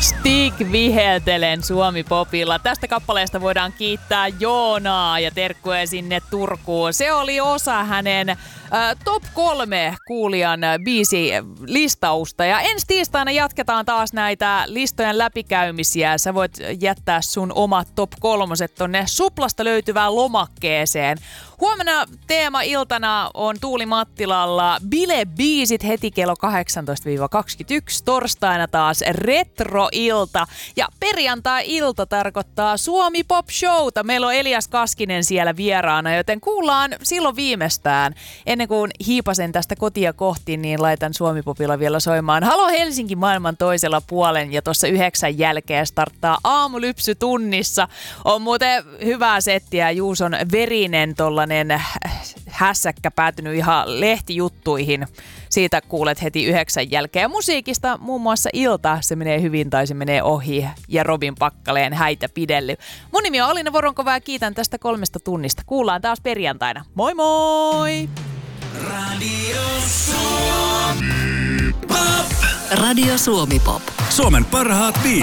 Stig viheltelen Suomi-popilla. Tästä kappaleesta voidaan kiittää Joonaa ja terkkuja sinne Turkuun. Se oli osa hänen top 3 kuulijan biisilistausta. Ja ensi tiistaina jatketaan taas näitä listojen läpikäymisiä. Sä voit jättää sun omat top 3 tonne Suplasta löytyvään lomakkeeseen. Huomenna teema-iltana on Tuuli Mattilalla bilebiisit heti kello 18-21. Torstaina taas retroilta. Ja perjantai-ilta tarkoittaa Suomi Pop Showta. Meillä on Elias Kaskinen siellä vieraana, joten kuullaan silloin viimeistään. Ennen kuin hiipasen tästä kotia kohti, niin laitan Suomi Popilla vielä soimaan Halo Helsinki maailman toisella puolen. Ja tuossa 9 jälkeen starttaa aamulypsy tunnissa. On muuten hyvää settiä. Juuson verinen tollanen hässäkkä päätynyt ihan lehtijuttuihin. Siitä kuulet heti 9 jälkeen. Ja musiikista muun muassa Ilta, se menee hyvin tai se menee ohi. Ja Robin Pakkaleen Häitä pidelly. Mun nimi on Alina Voronkova ja kiitän tästä 3 tunnista. Kuullaan taas perjantaina. Moi moi! Radio Suomi Pop. Radio Suomi Pop. Suomen parhaat biisit.